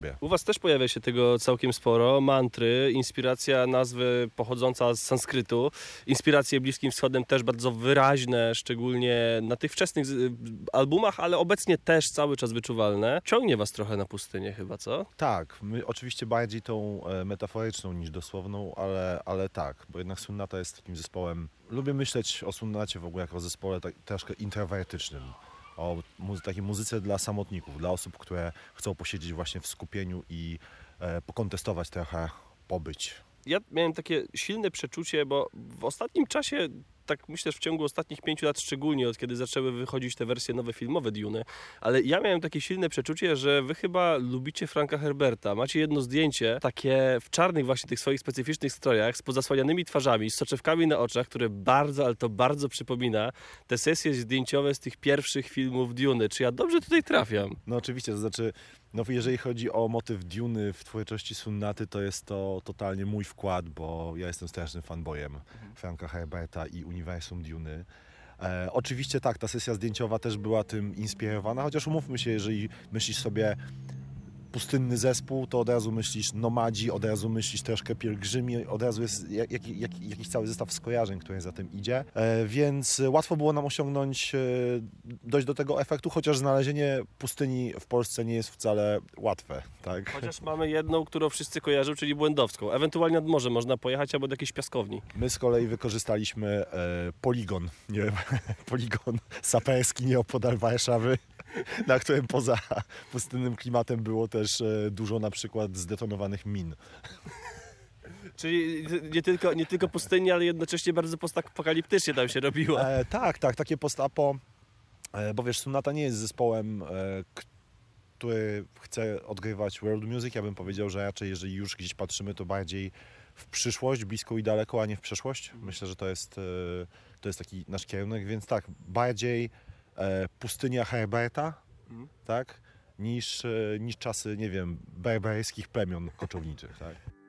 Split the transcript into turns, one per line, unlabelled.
U was też pojawia się tego całkiem sporo, mantry, inspiracja nazwy pochodząca z sanskrytu, inspiracje Bliskim Wschodem też bardzo wyraźne, szczególnie na tych wczesnych albumach, ale obecnie też cały czas wyczuwalne. Ciągnie was trochę na pustynię chyba, co?
Tak, my oczywiście bardziej tą metaforyczną niż dosłowną, ale tak, bo jednak Sunnata jest takim zespołem, lubię myśleć o Sunnacie w ogóle jako o zespole troszkę introwertycznym. O takiej muzyce dla samotników, dla osób, które chcą posiedzieć właśnie w skupieniu i pokontestować trochę, pobyć.
Ja miałem takie silne przeczucie, bo w ostatnim czasie, tak myślę, że w ciągu ostatnich 5 lat szczególnie, od kiedy zaczęły wychodzić te wersje nowe filmowe Duny, ale ja miałem takie silne przeczucie, że wy chyba lubicie Franka Herberta. Macie jedno zdjęcie, takie w czarnych właśnie tych swoich specyficznych strojach, z pozasłanianymi twarzami, z soczewkami na oczach, które bardzo, ale to bardzo przypomina te sesje zdjęciowe z tych pierwszych filmów Duny. Czy ja dobrze tutaj trafiam?
No oczywiście, to znaczy, no jeżeli chodzi o motyw Duny w twórczości Sunnaty, to jest to totalnie mój wkład, bo ja jestem strasznym fanboyem Franka Herberta i uniwersum Duny. Oczywiście tak, ta sesja zdjęciowa też była tym inspirowana, chociaż umówmy się, jeżeli myślisz sobie pustynny zespół, to od razu myślisz nomadzi, od razu myślisz troszkę pielgrzymi, od razu jest jakiś cały zestaw skojarzeń, który za tym idzie, więc łatwo było nam osiągnąć, dojść do tego efektu, chociaż znalezienie pustyni w Polsce nie jest wcale łatwe, tak?
Chociaż mamy jedną, którą wszyscy kojarzą, czyli Błędowską. Ewentualnie nad morze można pojechać albo do jakiejś piaskowni.
My z kolei wykorzystaliśmy poligon, nie wiem, poligon saperski nieopodal Warszawy, na którym poza pustynnym klimatem było też dużo na przykład zdetonowanych min.
Czyli nie tylko pustyni, ale jednocześnie bardzo postapokaliptycznie tam się robiło.
Tak, takie post-apo, bo wiesz, Sunnata nie jest zespołem, który chce odgrywać world music. Ja bym powiedział, że raczej jeżeli już gdzieś patrzymy, to bardziej w przyszłość, blisko i daleko, a nie w przeszłość. Myślę, że to jest taki nasz kierunek, więc tak, bardziej pustynia Herberta, tak, niż czasy, nie wiem, berberskich plemion koczowniczych, tak.